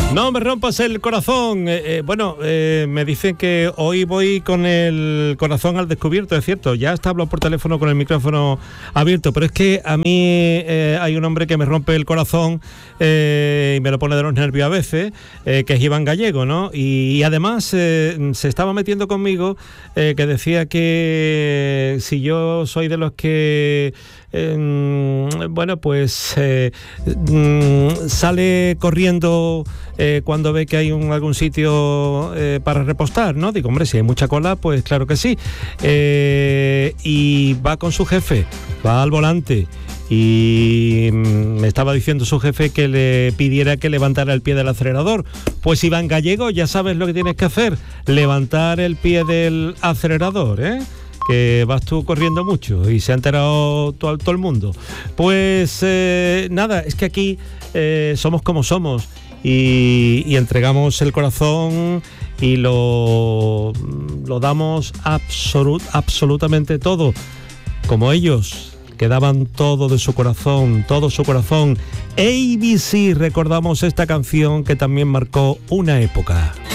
No me rompas el corazón. Me dicen que hoy voy con el corazón al descubierto, es cierto. Ya hasta hablo por teléfono con el micrófono abierto, pero es que a mí hay un hombre que me rompe el corazón y me lo pone de los nervios a veces, que es Iván Gallego, ¿no? Y además se estaba metiendo conmigo, que decía que si yo soy de los que sale corriendo cuando ve que hay algún sitio para repostar, ¿no? Digo, hombre, si hay mucha cola, pues claro que sí. Y va con su jefe, va al volante, y me estaba diciendo su jefe que le pidiera que levantara el pie del acelerador. Pues Iván Gallego, ya sabes lo que tienes que hacer, levantar el pie del acelerador, que vas tú corriendo mucho y se ha enterado todo el mundo. Pues nada, es que aquí somos como somos y entregamos el corazón y lo damos absolutamente todo, como ellos, que daban todo de su corazón, todo su corazón. ABC, recordamos esta canción que también marcó una época.